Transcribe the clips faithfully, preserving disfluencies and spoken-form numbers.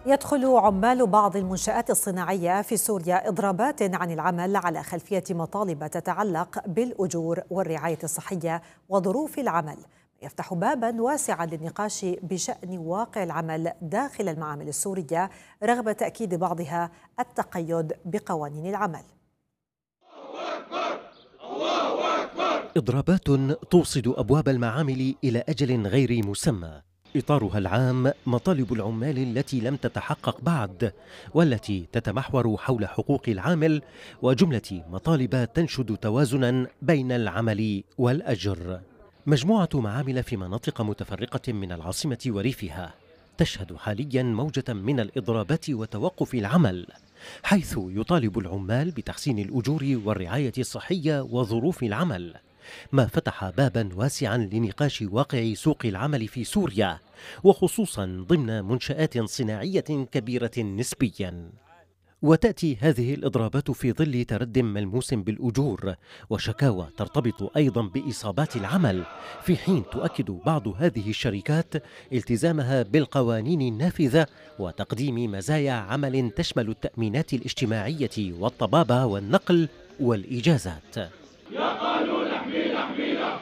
يدخل عمال بعض المنشآت الصناعية في سوريا إضرابات عن العمل على خلفية مطالب تتعلق بالأجور والرعاية الصحية وظروف العمل، يفتح بابا واسعا للنقاش بشأن واقع العمل داخل المعامل السورية رغم تأكيد بعضها التقيد بقوانين العمل. إضرابات توصد أبواب المعامل إلى أجل غير مسمى، إطارها العام مطالب العمال التي لم تتحقق بعد، والتي تتمحور حول حقوق العامل وجملة مطالب تنشد توازنا بين العمل والأجر. مجموعة معامل في مناطق متفرقة من العاصمة وريفها تشهد حاليا موجة من الإضرابات وتوقف العمل، حيث يطالب العمال بتحسين الأجور والرعاية الصحية وظروف العمل، ما فتح بابا واسعا لنقاش واقع سوق العمل في سوريا، وخصوصا ضمن منشآت صناعية كبيرة نسبيا. وتأتي هذه الإضرابات في ظل ترد ملموس بالأجور وشكاوى ترتبط أيضا بإصابات العمل، في حين تؤكد بعض هذه الشركات التزامها بالقوانين النافذة وتقديم مزايا عمل تشمل التأمينات الاجتماعية والطبابة والنقل والإجازات. يا قانون احمينا احمينا.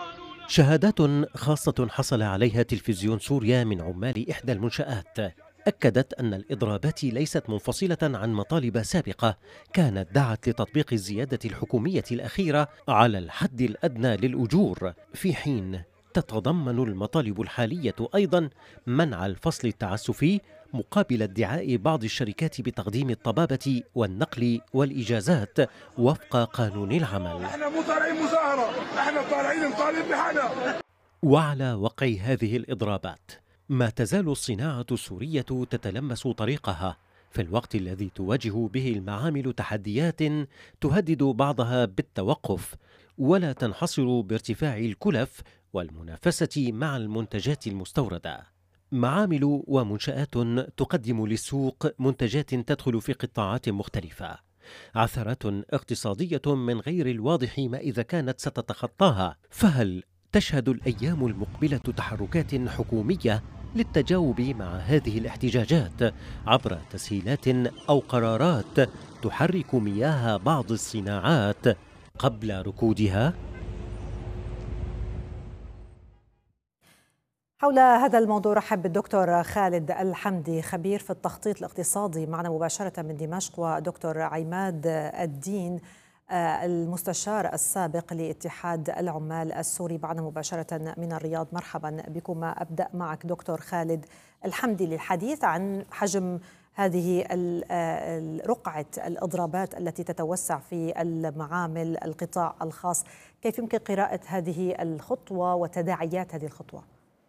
شهادات خاصة حصل عليها تلفزيون سوريا من عمال إحدى المنشآت أكدت أن الإضرابات ليست منفصلة عن مطالب سابقة كانت دعت لتطبيق الزيادة الحكومية الأخيرة على الحد الأدنى للأجور، في حين تتضمن المطالب الحالية أيضا منع الفصل التعسفي مقابل ادعاء بعض الشركات بتقديم الطبابة والنقل والإجازات وفق قانون العمل. احنا مو طالعين مظاهرة، احنا طالعين نطالب بحالنا. وعلى وقع هذه الإضرابات ما تزال الصناعة السورية تتلمس طريقها في الوقت الذي تواجه به المعامل تحديات تهدد بعضها بالتوقف، ولا تنحصر بارتفاع الكلف والمنافسة مع المنتجات المستوردة. معامل ومنشآت تقدم للسوق منتجات تدخل في قطاعات مختلفة، عثرات اقتصادية من غير الواضح ما إذا كانت ستتخطاها، فهل تشهد الأيام المقبلة تحركات حكومية للتجاوب مع هذه الاحتجاجات عبر تسهيلات أو قرارات تحرك مياه بعض الصناعات قبل ركودها؟ حول هذا الموضوع رحب بالدكتور خالد الحمدي خبير في التخطيط الاقتصادي معنا مباشرة من دمشق، ودكتور عماد الدين المستشار السابق لاتحاد العمال السوري معنا مباشرة من الرياض. مرحبا بكم. أبدأ معك دكتور خالد الحمدي للحديث عن حجم هذه رقعة الإضرابات التي تتوسع في المعامل القطاع الخاص. كيف يمكن قراءة هذه الخطوة وتداعيات هذه الخطوة؟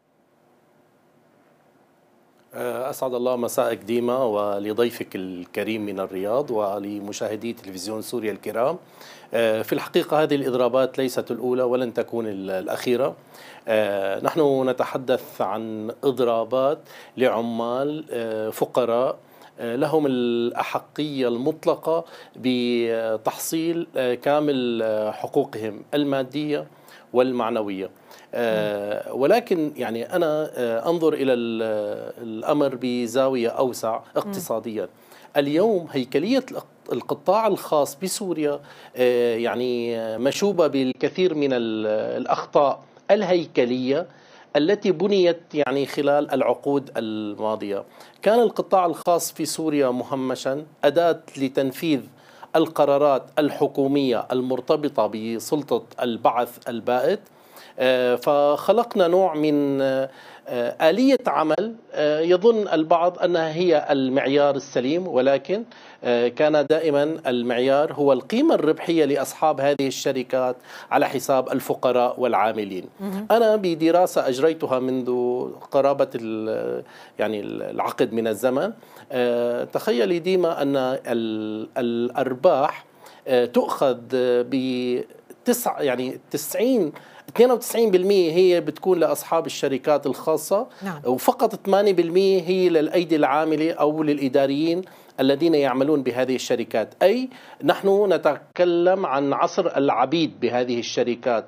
أسعد الله مساءك ديما ولضيفك الكريم من الرياض ولمشاهدي تلفزيون سوريا الكرام. في الحقيقة هذه الإضرابات ليست الأولى ولن تكون الأخيرة. نحن نتحدث عن إضرابات لعمال فقراء لهم الأحقية المطلقة بتحصيل كامل حقوقهم المادية والمعنوية. آه ولكن يعني أنا آه أنظر إلى الأمر بزاوية أوسع اقتصاديا. اليوم هيكلية القطاع الخاص بسوريا آه يعني مشوبة بالكثير من الأخطاء الهيكلية التي بنيت يعني خلال العقود الماضية. كان القطاع الخاص في سوريا مهمشا، أداة لتنفيذ القرارات الحكومية المرتبطة بسلطة البعث البائد، فخلقنا نوع من آلية عمل يظن البعض أنها هي المعيار السليم، ولكن كان دائما المعيار هو القيمة الربحية لأصحاب هذه الشركات على حساب الفقراء والعاملين. أنا بدراسة أجريتها منذ قرابة يعني العقد من الزمن، تخيلي ديما أن الأرباح تؤخذ بتسع يعني تسعين اثنين وتسعين بالمئة هي بتكون لأصحاب الشركات الخاصة. نعم. وفقط ثمانية بالمئة هي للأيدي العاملة أو للإداريين الذين يعملون بهذه الشركات. أي نحن نتكلم عن عصر العبيد بهذه الشركات.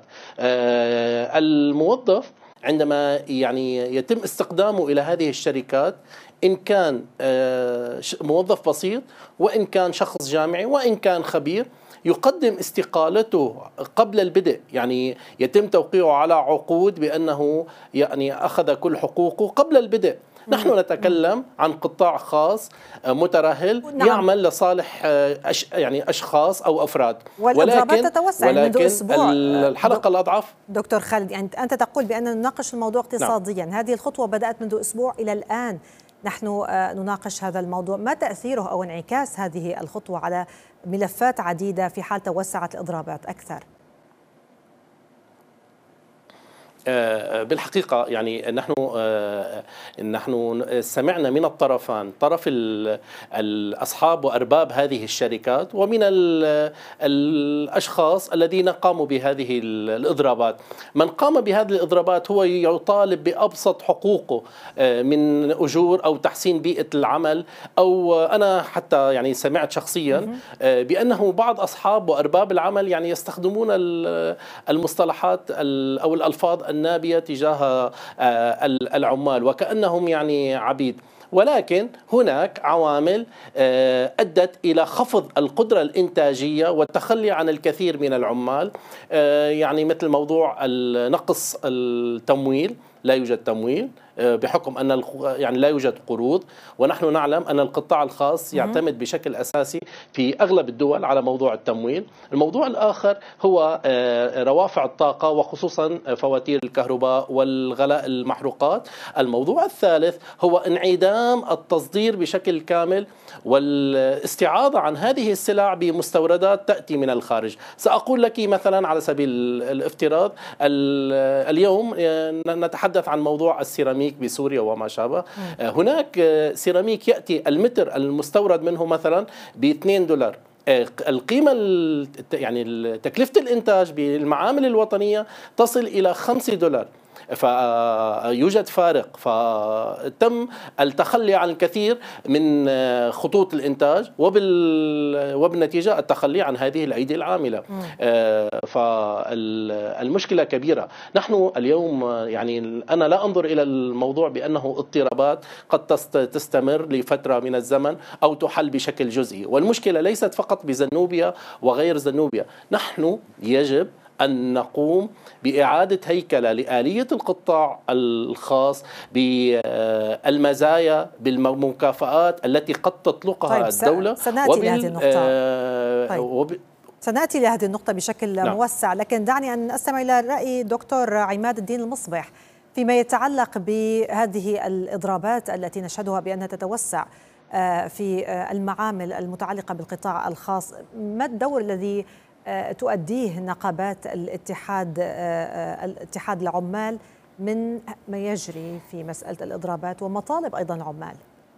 آه الموظف عندما يعني يتم استخدامه إلى هذه الشركات إن كان موظف بسيط، وإن كان شخص جامعي، وإن كان خبير، يقدم استقالته قبل البدء، يعني يتم توقيعه على عقود بأنه يعني أخذ كل حقوقه قبل البدء. نحن نتكلم عن قطاع خاص مترهل، نعم، يعمل لصالح أش يعني أشخاص أو أفراد، ولكن تتوسع ولكن منذ أسبوع. الحلقة الأضعف. دكتور خالد، يعني أنت تقول بأن نناقش الموضوع اقتصاديا، نعم. هذه الخطوة بدأت منذ أسبوع إلى الآن نحن نناقش هذا الموضوع، ما تأثيره أو انعكاس هذه الخطوة على ملفات عديدة في حال توسعت الإضرابات أكثر؟ بالحقيقة يعني نحن نحن سمعنا من الطرفان، طرف الأصحاب وأرباب هذه الشركات ومن الأشخاص الذين قاموا بهذه الإضرابات. من قام بهذه الإضرابات هو يطالب بأبسط حقوقه من أجور أو تحسين بيئة العمل، أو أنا حتى يعني سمعت شخصيا بأنه بعض أصحاب وأرباب العمل يعني يستخدمون المصطلحات أو الألفاظ النابية تجاه العمال وكأنهم يعني عبيد. ولكن هناك عوامل أدت إلى خفض القدرة الإنتاجية والتخلي عن الكثير من العمال، يعني مثل موضوع نقص التمويل، لا يوجد تمويل بحكم أن يعني لا يوجد قروض، ونحن نعلم أن القطاع الخاص يعتمد بشكل أساسي في أغلب الدول على موضوع التمويل. الموضوع الآخر هو روافع الطاقة وخصوصا فواتير الكهرباء والغلاء المحروقات. الموضوع الثالث هو انعدام التصدير بشكل كامل والاستعاضة عن هذه السلع بمستوردات تأتي من الخارج. سأقول لك مثلا على سبيل الافتراض، اليوم نتحدث عن موضوع السيراميك بسوريا وما شابه. هناك سيراميك يأتي المتر المستورد منه مثلا ب اثنين دولار، القيمة يعني تكلفة الإنتاج بالمعامل الوطنية تصل إلى خمسة دولار، فيوجد فارق. فتم التخلي عن الكثير من خطوط الإنتاج وبالنتيجة التخلي عن هذه الأيدي العاملة. فالمشكلة كبيرة. نحن اليوم يعني أنا لا أنظر إلى الموضوع بأنه اضطرابات قد تستمر لفترة من الزمن أو تحل بشكل جزئي، والمشكلة ليست فقط بزنوبيا وغير زنوبيا. نحن يجب أن نقوم بإعادة هيكلة لآلية القطاع الخاص بالمزايا بالمكافآت التي قد تطلقها طيب الدولة. سنأتي وبال... لهذه النقطة. آه طيب. وب... سنأتي لهذه النقطة بشكل نعم. موسع، لكن دعني أن أستمع إلى رأي دكتور عماد الدين المصبح فيما يتعلق بهذه الإضرابات التي نشهدها بأنها تتوسع في المعامل المتعلقة بالقطاع الخاص. ما الدور الذي تؤديه نقابات الاتحاد الاتحاد العمال من ما يجري في مسألة الإضرابات ومطالب أيضا العمال؟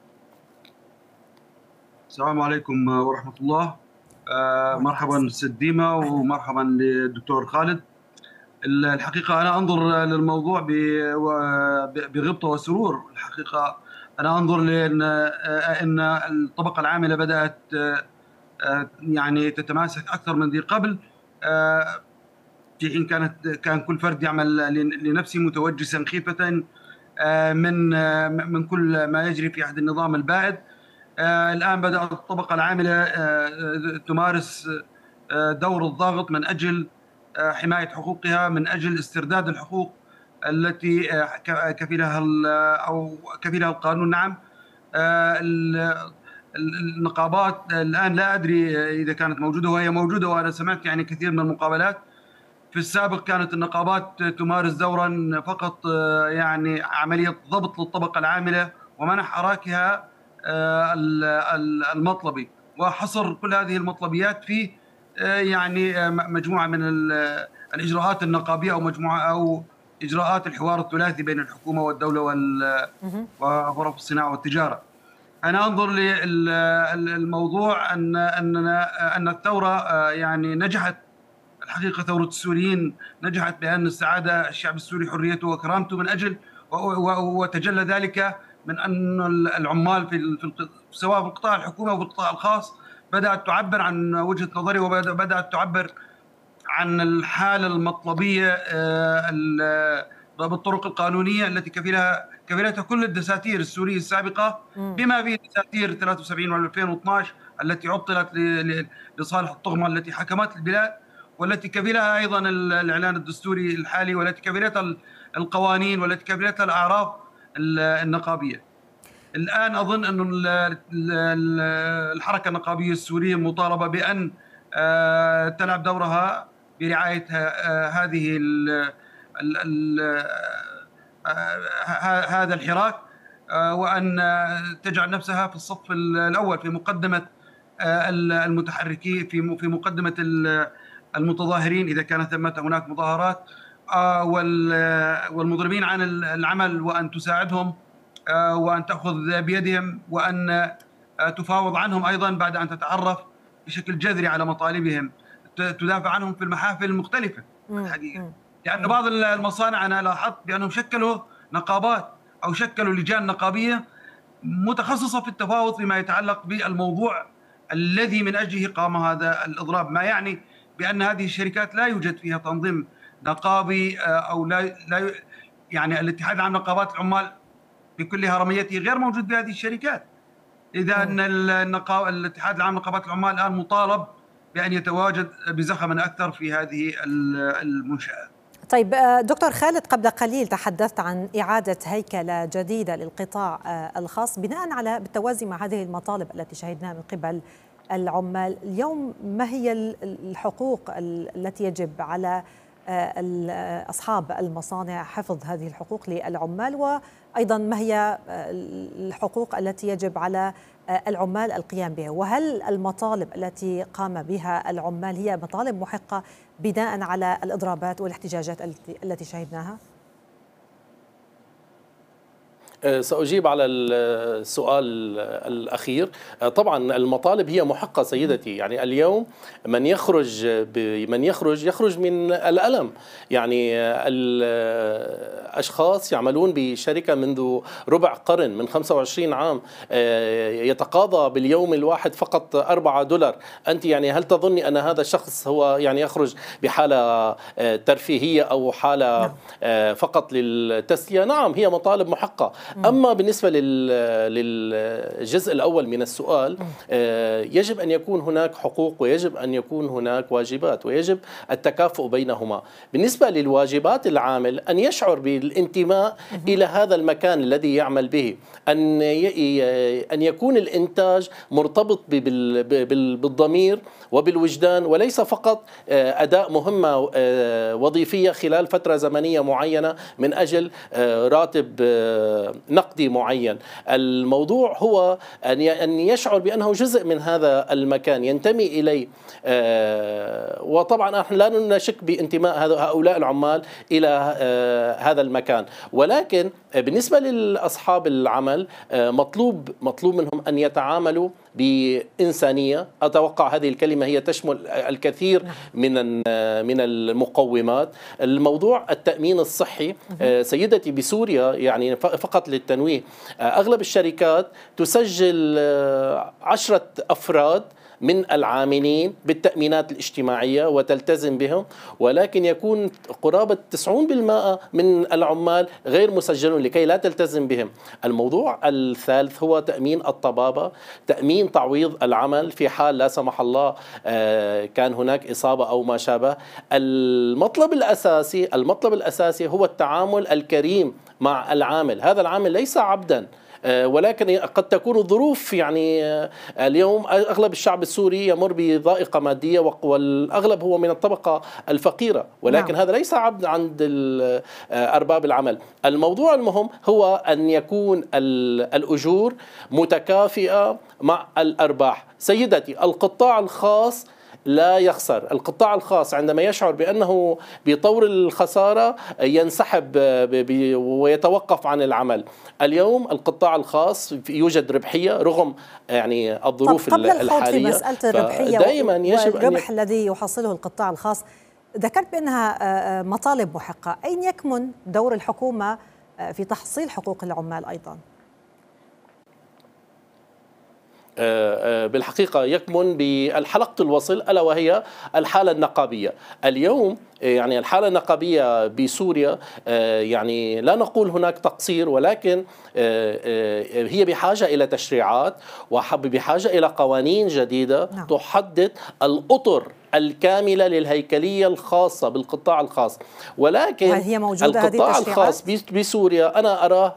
السلام عليكم ورحمة الله. مرحبا ست ديما ومرحبا للدكتور خالد. الحقيقة أنا أنظر للموضوع بغبطة وسرور. الحقيقة أنا أنظر لأن أن الطبقة العاملة بدأت يعني تتماسك أكثر من ذي قبل، في حين كانت كان كل فرد يعمل لنفسه متوجسا خيفة من من كل ما يجري في عهد النظام البائد. الآن بدأت الطبقة العاملة تمارس دور الضغط من أجل حماية حقوقها، من أجل استرداد الحقوق التي كفلها أو كفلها القانون. نعم، النقابات الآن لا أدري إذا كانت موجودة، وهي موجودة، وأنا سمعت يعني كثير من المقابلات. في السابق كانت النقابات تمارس دورا فقط يعني عملية ضبط للطبقة العاملة ومنح حراكها المطلبي، وحصر كل هذه المطلبيات في يعني مجموعة من الإجراءات النقابية أو مجموعة أو إجراءات الحوار الثلاثي بين الحكومة والدولة وغرف الصناعة والتجارة. أنا أنظر للموضوع أن أننا أن الثورة يعني نجحت. الحقيقة ثورة السوريين نجحت بأن استعاد الشعب السوري حريته وكرامته من أجل، وتجلى ذلك من أن العمال في سواء في القطاع الحكومي أو في القطاع الخاص بدأت تعبر عن وجهة نظري، وبدأت تعبر عن الحالة المطلبية بالطرق القانونية التي كفلها كفيلتها كل الدساتير السورية السابقة بما في دساتير ثلاثة وسبعين و2012 التي عطلت لصالح الطغمة التي حكمت البلاد، والتي كفلها أيضا الإعلان الدستوري الحالي، والتي كفلتها القوانين، والتي كفلتها الأعراف النقابية. الآن أظن أن الحركة النقابية السورية مطالبة بأن تلعب دورها برعاية هذه ال ال هذا الحراك، وأن تجعل نفسها في الصف الأول في مقدمة المتحركين، في في مقدمة المتظاهرين إذا كانت ثمة هناك مظاهرات، والمضربين عن العمل، وأن تساعدهم وأن تأخذ بيدهم، وأن تفاوض عنهم أيضا بعد أن تتعرف بشكل جذري على مطالبهم، تدافع عنهم في المحافل المختلفة الحقيقة. لأن بعض المصانع أنا لاحظت بأنهم شكلوا نقابات أو شكلوا لجان نقابية متخصصة في التفاوض فيما يتعلق بالموضوع الذي من أجله قام هذا الإضراب، ما يعني بأن هذه الشركات لا يوجد فيها تنظيم نقابي، أو لا لا يعني الاتحاد العام لنقابات العمال بكل هرميته غير موجود بهذه الشركات. إذا أن النقا... الاتحاد العام لنقابات العمال الآن مطالب بأن يتواجد بزخم أكثر في هذه المنشآت. طيب دكتور خالد، قبل قليل تحدثت عن إعادة هيكلة جديدة للقطاع الخاص بناء على بالتوازي مع هذه المطالب التي شهدناها من قبل العمال. اليوم ما هي الحقوق التي يجب على أصحاب المصانع حفظ هذه الحقوق للعمال، وأيضا ما هي الحقوق التي يجب على العمال القيام بها؟ وهل المطالب التي قام بها العمال هي مطالب محقة بناء على الإضرابات والاحتجاجات التي شهدناها؟ سأجيب على السؤال الأخير. طبعا المطالب هي محقة سيدتي، يعني اليوم من يخرج من يخرج يخرج من الألم. يعني الأشخاص يعملون بشركة منذ ربع قرن، من خمسة وعشرين عام، يتقاضى باليوم الواحد فقط أربعة دولار. أنت يعني هل تظني أن هذا الشخص هو يعني يخرج بحالة ترفيهية أو حالة فقط للتسلية؟ نعم، هي مطالب محقة. أما بالنسبة للجزء الأول من السؤال، يجب أن يكون هناك حقوق ويجب أن يكون هناك واجبات، ويجب التكافؤ بينهما. بالنسبة للواجبات العامل أن يشعر بالانتماء إلى هذا المكان الذي يعمل به، أن أن يكون الإنتاج مرتبط بالضمير وبالوجدان، وليس فقط أداء مهمة وظيفية خلال فترة زمنية معينة من أجل راتب نقدي معين. الموضوع هو أن يشعر بأنه جزء من هذا المكان ينتمي إليه. وطبعا نحن لا نشك بانتماء هؤلاء العمال إلى هذا المكان، ولكن بالنسبة لأصحاب العمل مطلوب مطلوب منهم أن يتعاملوا بإنسانية. أتوقع هذه الكلمة هي تشمل الكثير من من المقومات. الموضوع التأمين الصحي سيدتي بسوريا، يعني فقط للتنويه، أغلب الشركات تسجل عشرة أفراد من العاملين بالتأمينات الاجتماعية وتلتزم بهم، ولكن يكون قرابة تسعين بالمئة من العمال غير مسجلون لكي لا تلتزم بهم. الموضوع الثالث هو تأمين الطبابة، تأمين تعويض العمل في حال لا سمح الله كان هناك إصابة أو ما شابه. المطلب الأساسي المطلب الأساسي هو التعامل الكريم مع العامل. هذا العامل ليس عبدا، ولكن قد تكون الظروف، يعني اليوم أغلب الشعب السوري يمر بضائقة مادية، والأغلب هو من الطبقة الفقيرة، ولكن نعم. هذا ليس عبد عند أرباب العمل. الموضوع المهم هو أن يكون الأجور متكافئة مع الأرباح. سيدتي، القطاع الخاص لا يخسر. القطاع الخاص عندما يشعر بأنه بطور الخسارة ينسحب ويتوقف عن العمل. اليوم القطاع الخاص يوجد ربحية رغم يعني الظروف قبل الحالية. في مسألة الربحية دائما يجب والربح أن الذي يحصله القطاع الخاص، ذكرت بأنها مطالب محقة. أين يكمن دور الحكومة في تحصيل حقوق العمال أيضا؟ بالحقيقة يكمن بالحلقة الوصل، ألا وهي الحالة النقابية. اليوم يعني الحالة النقابية بسوريا يعني لا نقول هناك تقصير، ولكن هي بحاجة إلى تشريعات وبحاجة إلى قوانين جديدة نعم. تحدد الأطر الكاملة للهيكلية الخاصة بالقطاع الخاص. ولكن هي موجودة القطاع الخاص بسوريا أنا أراه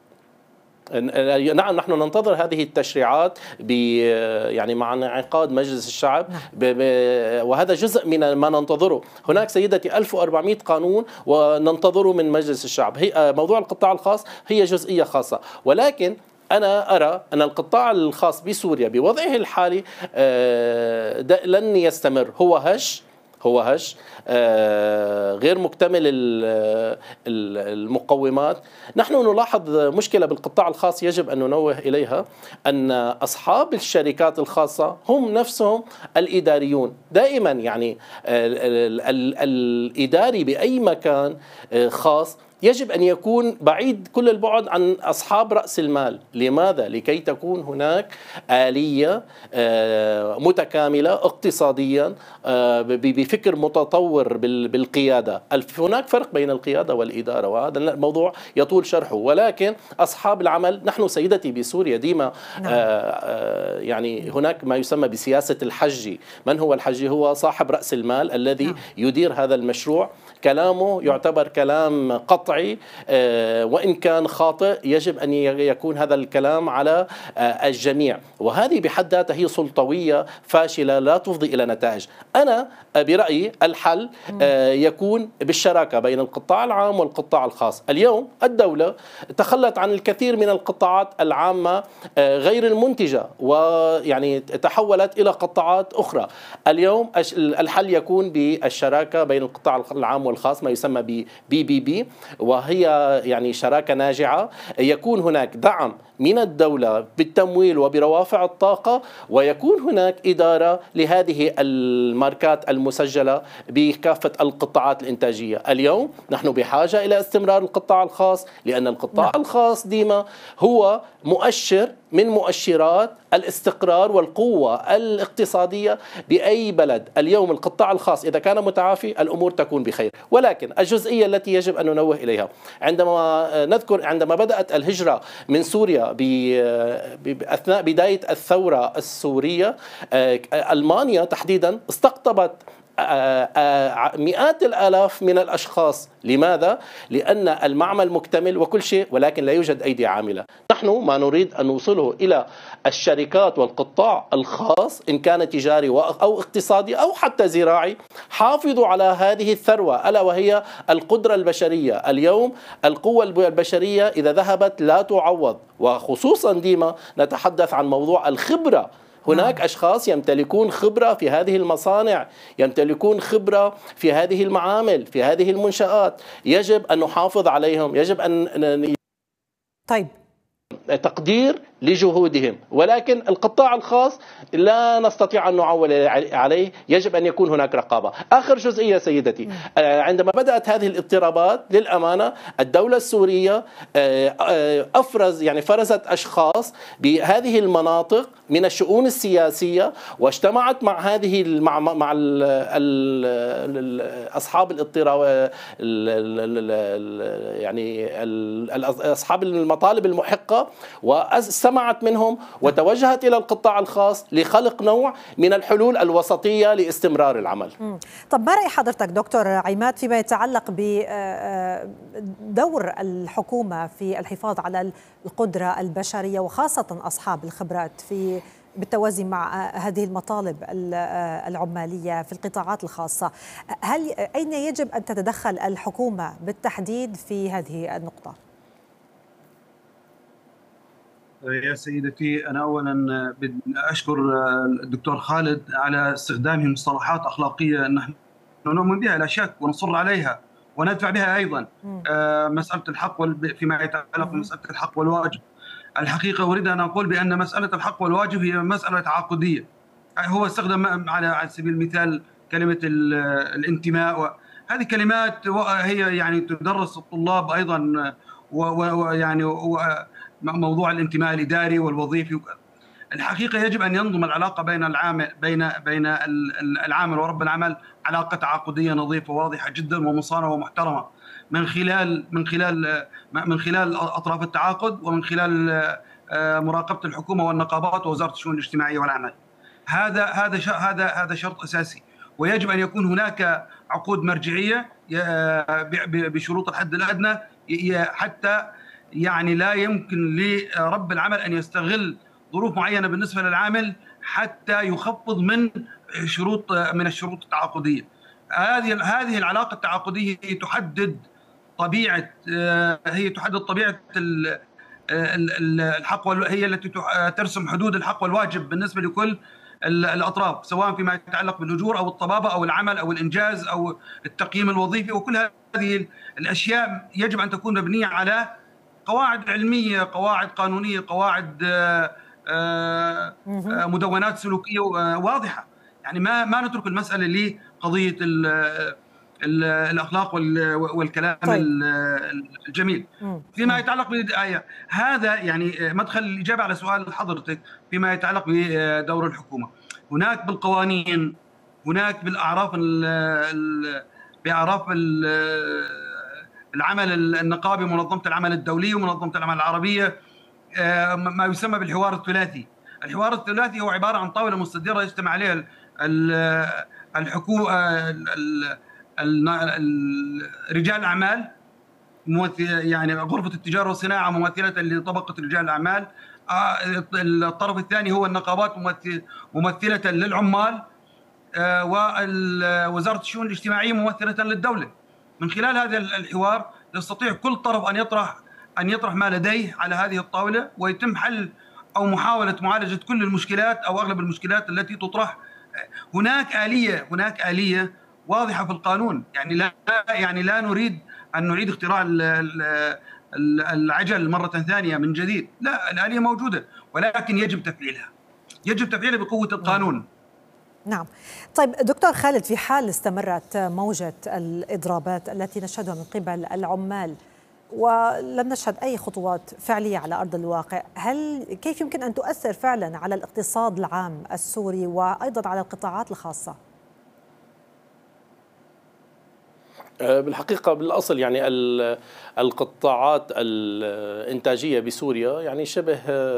نعم نحن ننتظر هذه التشريعات ب يعني مع انعقاد مجلس الشعب وهذا جزء من ما ننتظره. هناك سيدتي ألف وأربعمئة قانون وننتظره من مجلس الشعب. هي موضوع القطاع الخاص هي جزئية خاصة، ولكن أنا أرى أن القطاع الخاص بسوريا بوضعه الحالي لن يستمر. هو هش هو هش غير مكتمل المقومات. نحن نلاحظ مشكلة بالقطاع الخاص يجب أن ننوه إليها، أن أصحاب الشركات الخاصة هم نفسهم الإداريون. دائما يعني الإداري بأي مكان خاص يجب أن يكون بعيد كل البعد عن أصحاب رأس المال. لماذا؟ لكي تكون هناك آلية متكاملة اقتصاديا بفكر متطور بالقيادة. هناك فرق بين القيادة والإدارة، وهذا الموضوع يطول شرحه. ولكن أصحاب العمل، نحن سيدتي بسوريا ديما نعم. يعني هناك ما يسمى بسياسة الحجي. من هو الحجي؟ هو صاحب رأس المال الذي نعم. يدير هذا المشروع. كلامه يعتبر كلام قطعي وإن كان خاطئ، يجب أن يكون هذا الكلام على الجميع، وهذه بحد ذاتها هي سلطوية فاشلة لا تفضي إلى نتائج. أنا برأيي الحل يكون بالشراكة بين القطاع العام والقطاع الخاص. اليوم الدولة تخلت عن الكثير من القطاعات العامة غير المنتجة ويعني تحولت إلى قطاعات أخرى. اليوم الحل يكون بالشراكة بين القطاع العام والخاص، ما يسمى ب بي بي بي، وهي يعني شراكة ناجعة. يكون هناك دعم من الدولة بالتمويل وبروافع الطاقة، ويكون هناك إدارة لهذه الماركات المسجلة بكافة القطاعات الإنتاجية. اليوم نحن بحاجة إلى استمرار القطاع الخاص، لأن القطاع نعم. الخاص ديما هو مؤشر من مؤشرات الاستقرار والقوة الاقتصادية بأي بلد. اليوم القطاع الخاص إذا كان متعافي الأمور تكون بخير. ولكن الجزئية التي يجب أن ننوه إليها، عندما نذكر عندما بدأت الهجرة من سوريا بأثناء بداية الثورة السورية، ألمانيا تحديدا استقطبت مئات الآلاف من الأشخاص. لماذا؟ لأن المعمل مكتمل وكل شيء، ولكن لا يوجد أيدي عاملة. نحن ما نريد أن نوصله إلى الشركات والقطاع الخاص إن كان تجاري أو اقتصادي أو حتى زراعي، حافظوا على هذه الثروة ألا وهي القدرة البشرية. اليوم القوة البشرية إذا ذهبت لا تعوض، وخصوصا ديما نتحدث عن موضوع الخبرة. هناك أشخاص يمتلكون خبرة في هذه المصانع، يمتلكون خبرة في هذه المعامل، في هذه المنشآت، يجب أن نحافظ عليهم، يجب أن طيب تقدير لجهودهم. ولكن القطاع الخاص لا نستطيع أن نعول عليه، يجب أن يكون هناك رقابة. آخر جزئية سيدتي، عندما بدأت هذه الاضطرابات للأمانة الدولة السورية أفرز يعني فرزت أشخاص بهذه المناطق من الشؤون السياسية، واجتمعت مع هذه مع مع ال ال أصحاب الاضطراب يعني أصحاب المطالب المحقة، واستمعت منهم وتوجهت إلى القطاع الخاص لخلق نوع من الحلول الوسطية لاستمرار العمل. طب ما رأي حضرتك دكتور عماد فيما يتعلق بدور الحكومة في الحفاظ على القدرة البشرية وخاصة أصحاب الخبرات في بالتوازي مع هذه المطالب العمالية في القطاعات الخاصة؟ هل أين يجب أن تتدخل الحكومة بالتحديد في هذه النقطة؟ يا سيدتي، أنا أولا أشكر الدكتور خالد على استخدامه مصطلحات أخلاقية نحن نؤمن بها لا شك ونصر عليها وندفع بها أيضا. آه مسألة الحق وال... فيما يتعلق بمسألة الحق والواجب. الحقيقة أريد أن أقول بأن مسألة الحق والواجب هي مسألة تعاقدية. هو استخدم على سبيل المثال كلمة الانتماء، هذه كلمات هي يعني تدرس الطلاب أيضا، ويعني موضوع الانتماء الإداري والوظيفي. الحقيقة يجب أن ينظم العلاقة بين العامل بين بين العامل ورب العمل علاقة تعاقدية نظيفة واضحة جدا ومصانة ومحترمة من خلال من خلال من خلال أطراف التعاقد ومن خلال مراقبة الحكومة والنقابات ووزارة الشؤون الاجتماعية والعمل. هذا هذا هذا هذا شرط أساسي، ويجب أن يكون هناك عقود مرجعية بشروط الحد الأدنى حتى يعني لا يمكن لرب العمل أن يستغل ظروف معينة بالنسبة للعامل حتى يخفض من شروط من الشروط التعاقدية. هذه هذه العلاقة التعاقدية هي تحدد طبيعة هي تحدد طبيعة الحق، هي التي ترسم حدود الحق والواجب بالنسبة لكل الأطراف، سواء فيما يتعلق بالأجور أو الطبابة أو العمل أو الإنجاز أو التقييم الوظيفي. وكل هذه الأشياء يجب أن تكون مبنية على قواعد علمية، قواعد قانونية، قواعد مدونات سلوكية واضحة. يعني ما ما نترك المسألة لقضية الأخلاق والكلام طيب. الجميل. فيما يتعلق بالآية، هذا يعني مدخل الإجابة على سؤال حضرتك فيما يتعلق بدور الحكومة. هناك بالقوانين، هناك بالأعراف بأعراف العمل النقابي، منظمة العمل الدولية ومنظمة العمل العربية، ما يسمى بالحوار الثلاثي. الحوار الثلاثي هو عبارة عن طاولة مستديرة يجتمع عليها الحكومة، رجال الأعمال، يعني غرفة التجارة والصناعة ممثلة لطبقة رجال الأعمال، الطرف الثاني هو النقابات ممثلة للعمال، ووزارة الشؤون الاجتماعية ممثلة للدولة. من خلال هذا الحوار يستطيع كل طرف أن يطرح أن يطرح ما لديه على هذه الطاولة، ويتم حل أو محاولة معالجة كل المشكلات أو أغلب المشكلات التي تطرح. هناك آلية هناك آلية واضحة في القانون، يعني لا يعني لا نريد أن نعيد اختراع العجل مرة ثانية من جديد، لا، الآلية موجودة ولكن يجب تفعيلها، يجب تفعيلها بقوة القانون. نعم. طيب دكتور خالد، في حال استمرت موجة الإضرابات التي نشهدها من قبل العمال ولم نشهد أي خطوات فعلية على أرض الواقع، هل كيف يمكن أن تؤثر فعلا على الاقتصاد العام السوري وأيضا على القطاعات الخاصة؟ بالحقيقة بالأصل يعني القطاعات الإنتاجية بسوريا يعني شبه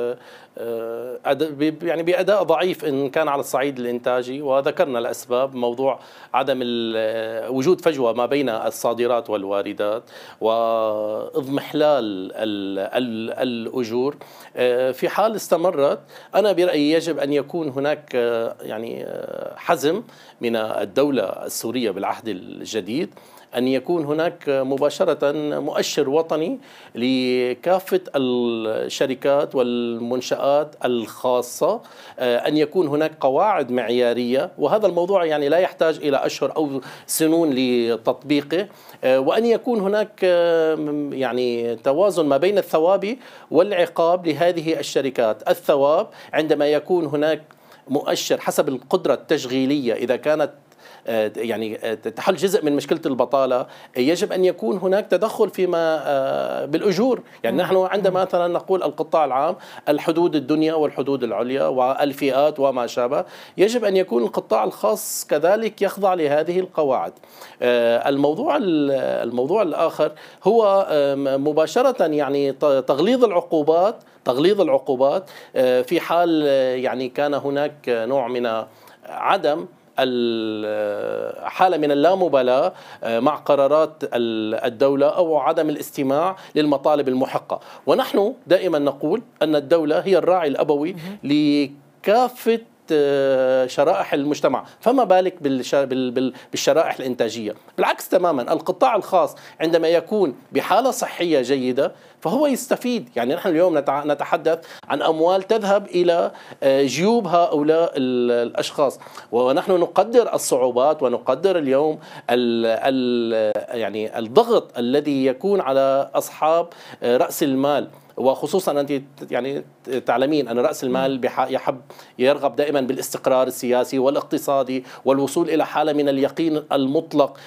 يعني بأداء ضعيف إن كان على الصعيد الإنتاجي، وذكرنا الأسباب، موضوع عدم وجود فجوة ما بين الصادرات والواردات وإضمحلال الأجور. في حال استمرت أنا برأيي يجب أن يكون هناك يعني حزم من الدولة السورية بالعهد الجديد أن يكون هناك مباشرة مؤشر وطني لكافة الشركات والمنشآت الخاصة، أن يكون هناك قواعد معيارية، وهذا الموضوع يعني لا يحتاج إلى أشهر أو سنون لتطبيقه، وأن يكون هناك يعني توازن ما بين الثواب والعقاب لهذه الشركات. الثواب عندما يكون هناك مؤشر حسب القدرة التشغيلية، إذا كانت يعني تحل جزء من مشكلة البطالة يجب أن يكون هناك تدخل فيما بالأجور. يعني نحن عندما مثلا نقول القطاع العام الحدود الدنيا والحدود العليا والفئات وما شابه، يجب أن يكون القطاع الخاص كذلك يخضع لهذه القواعد. الموضوع الموضوع الآخر هو مباشرة يعني تغليظ العقوبات تغليظ العقوبات في حال يعني كان هناك نوع من عدم حالة من اللامبالاة مع قرارات الدولة أو عدم الاستماع للمطالب المحقة. ونحن دائما نقول أن الدولة هي الراعي الأبوي لكافة شرائح المجتمع، فما بالك بالشرائح الإنتاجية. بالعكس تماما، القطاع الخاص عندما يكون بحالة صحية جيدة فهو يستفيد. يعني نحن اليوم نتحدث عن أموال تذهب إلى جيوب هؤلاء الأشخاص، ونحن نقدر الصعوبات ونقدر اليوم ال ال يعني الضغط الذي يكون على أصحاب رأس المال وخصوصا أنت يعني تعلمين أن رأس المال يحب يرغب دائما بالاستقرار السياسي والاقتصادي والوصول إلى حالة من اليقين المطلق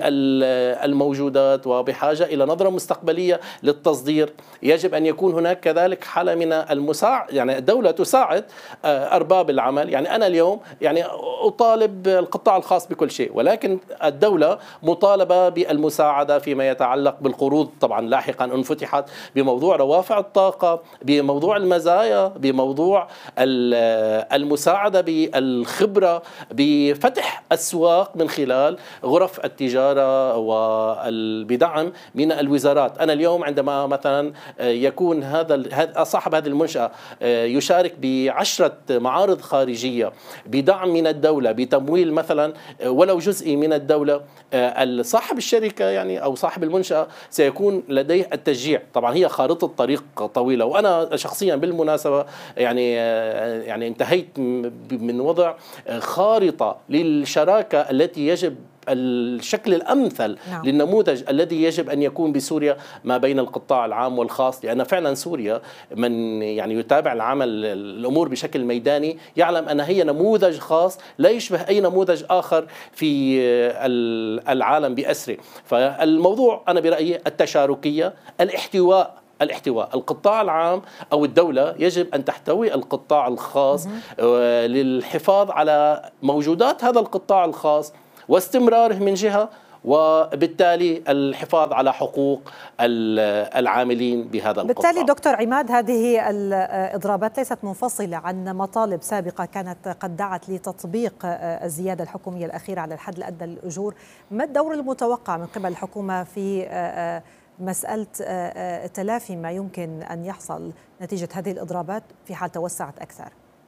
بالموجودات، وبحاجة إلى نظرة مستقبلية للتصدير. يجب أن يكون هناك كذلك حالة من المساعد، يعني الدولة تساعد أرباب العمل. يعني أنا اليوم يعني أطالب القطاع الخاص بكل شيء، ولكن الدولة مطالبة بالمساعدة فيما يتعلق بالقروض، طبعا لاحقا انفتحت بموضوع روافع الطاقة، بموضوع المزايا، بموضوع المساعدة بالخبرة، بفتح السواق من خلال غرف التجارة وبدعم من الوزارات. أنا اليوم عندما مثلا يكون هذا صاحب هذه المنشأة يشارك بعشرة معارض خارجية بدعم من الدولة، بتمويل مثلا ولو جزئي من الدولة، صاحب الشركة يعني أو صاحب المنشأة سيكون لديه التشجيع. طبعا هي خارطة طريق طويلة، وأنا شخصيا بالمناسبة يعني يعني انتهيت من وضع خارطة للشراكة التي يجب الشكل الأمثل نعم. للنموذج الذي يجب أن يكون بسوريا ما بين القطاع العام والخاص، لأن فعلا سوريا من يعني يتابع العمل الأمور بشكل ميداني يعلم أن هي نموذج خاص لا يشبه أي نموذج آخر في العالم بأسره. فالموضوع أنا برأيي التشاركية، الاحتواء الاحتواء القطاع العام أو الدولة يجب أن تحتوي القطاع الخاص للحفاظ على موجودات هذا القطاع الخاص واستمراره من جهة، وبالتالي الحفاظ على حقوق العاملين بهذا القطاع. بالتالي دكتور عماد، هذه الإضرابات ليست منفصلة عن مطالب سابقة كانت قد دعت لتطبيق الزيادة الحكومية الأخيرة على الحد الأدنى للأجور. ما الدور المتوقع من قبل الحكومة في مسألة تلافي ما يمكن أن يحصل نتيجة هذه الإضرابات في حال توسعت أكثر؟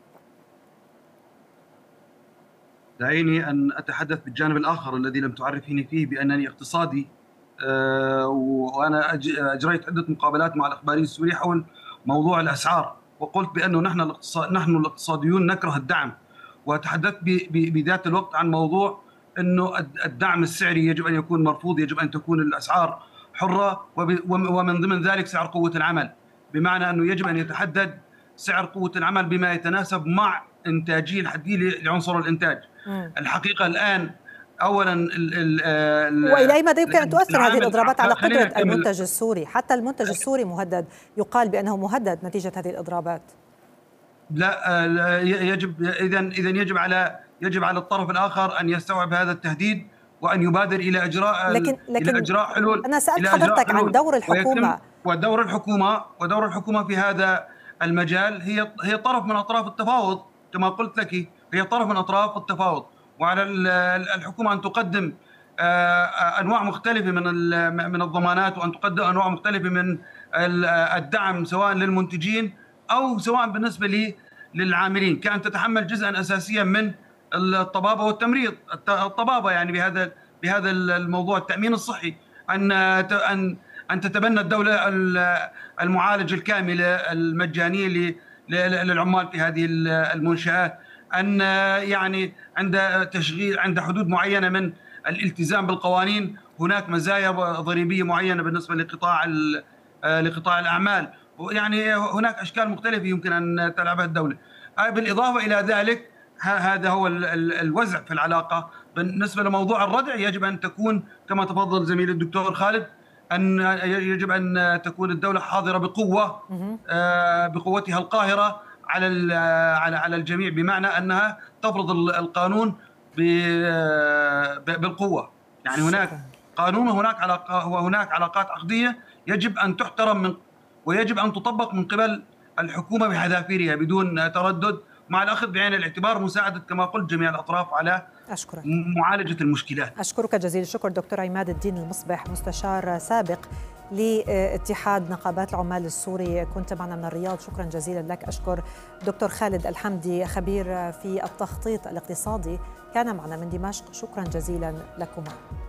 دعيني أن أتحدث بالجانب الآخر الذي لم تعرفيني فيه بأنني اقتصادي، وأنا أجريت عدة مقابلات مع الإخباري السوري حول موضوع الأسعار، وقلت بأنه نحن الاقتصاد نحن الاقتصاديون نكره الدعم، وتحدثت بذات الوقت عن موضوع أنه الدعم السعري يجب أن يكون مرفوض، يجب أن تكون الأسعار حرة، ومن ضمن ذلك سعر قوة العمل، بمعنى أنه يجب أن يتحدد سعر قوة العمل بما يتناسب مع إنتاجية الحدية لعنصر الإنتاج. مم. الحقيقة الآن أولا ال ال وإلى أي مدى يمكن أن تؤثر هذه الإضرابات على قدرة المنتج السوري؟ حتى المنتج السوري مهدد، يقال بأنه مهدد نتيجة هذه الإضرابات. لا يجب إذا إذا يجب على يجب على الطرف الآخر أن يستوعب هذا التهديد وأن يبادر إلى إجراء لكن لكن إلى إجراء حلول. أنا سألت حضرتك عن دور الحكومة، ودور الحكومة ودور الحكومة في هذا المجال هي هي طرف من أطراف التفاوض، كما قلت لك هي طرف من أطراف التفاوض، وعلى الحكومة أن تقدم أنواع مختلفة من من الضمانات، وأن تقدم أنواع مختلفة من الدعم سواء للمنتجين أو سواء بالنسبة للعاملين، كأن تتحمل جزءا أساسيا من الطبابة والتمريض. الطبابة يعني بهذا بهذا الموضوع، التأمين الصحي، أن أن أن تتبنى الدولة المعالج الكاملة المجانية للعمال في هذه المنشآت، أن يعني عند تشغيل عند حدود معينة من الالتزام بالقوانين هناك مزايا ضريبية معينة بالنسبة لقطاع لقطاع الأعمال، يعني هناك أشكال مختلفة يمكن أن تلعبها الدولة. بالإضافة إلى ذلك هذا هو الوزع في العلاقة. بالنسبة لموضوع الردع يجب أن تكون كما تفضل زميل الدكتور خالد، أن يجب أن تكون الدولة حاضرة بقوة بقوتها القاهرة على على على الجميع، بمعنى أنها تفرض القانون بالقوة. يعني هناك قانون وهناك علاقة وهناك علاقات عقدية يجب أن تحترم من ويجب أن تطبق من قبل الحكومة بحذافيرها بدون تردد، مع الأخذ بعين الاعتبار مساعدة كما قلت جميع الأطراف على أشكرك. معالجة المشكلات. أشكرك جزيل الشكر دكتور عماد الدين المصبح، مستشار سابق لاتحاد نقابات العمال السوري، كنت معنا من الرياض، شكرا جزيلا لك. أشكر دكتور خالد الحمدي خبير في التخطيط الاقتصادي، كان معنا من دمشق، شكرا جزيلا لكما.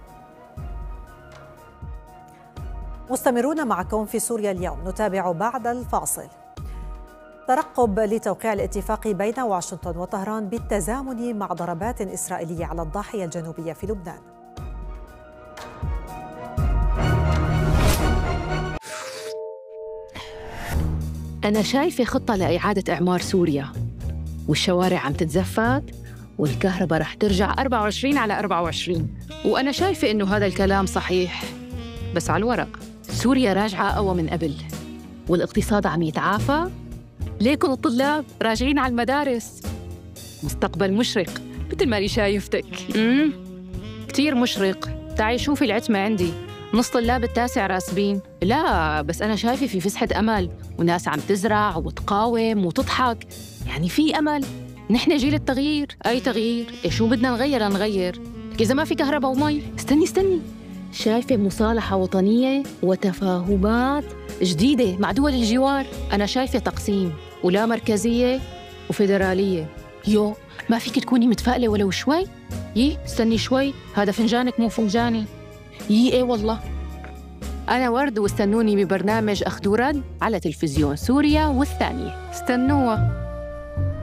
مستمرون معكم في سوريا اليوم، نتابع بعد الفاصل. ترقب لتوقيع الاتفاق بين واشنطن وطهران بالتزامن مع ضربات إسرائيلية على الضاحية الجنوبية في لبنان. أنا شايفة خطة لإعادة إعمار سوريا، والشوارع عم تتزفت والكهرباء رح ترجع أربعة وعشرين على أربعة وعشرين. وأنا شايفة إنه هذا الكلام صحيح، بس على الورق. سوريا راجعة أقوى من قبل، والاقتصاد عم يتعافى. ليكن الطلاب راجعين على المدارس. مستقبل مشرق مثل ما لي شايفتك. امم كتير مشرق. تعي شوفي العتمة عندي، نص طلاب التاسع راسبين. لا بس أنا شايفة في فسحة أمل، وناس عم تزرع وتقاوم وتضحك، يعني في أمل. نحن جيل التغيير. أي تغيير؟ إيه شو بدنا نغير نغير؟ إذا ما في كهرباء ومي. استني استني شايفة مصالحة وطنية وتفاهمات جديدة مع دول الجوار. أنا شايفة تقسيم ولا مركزية وفيدرالية. يو ما فيك تكوني متفائلة ولو شوي؟ يي استني شوي، هذا فنجانك مو فنجاني. يي ايه والله. أنا ورد، واستنوني ببرنامج أخذ ورد على تلفزيون سوريا والثانية. استنوها.